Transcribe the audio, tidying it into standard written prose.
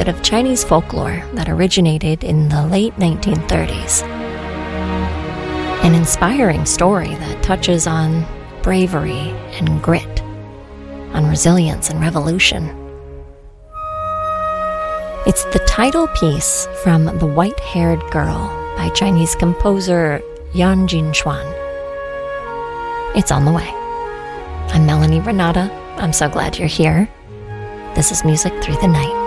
bit of Chinese folklore that originated in the late 1930s. An inspiring story that touches on bravery and grit, on resilience and revolution. It's the title piece from The White-Haired Girl by Chinese composer Yan Jinxuan. It's on the way. I'm Melanie Renata. I'm so glad you're here. This is Music Through the Night.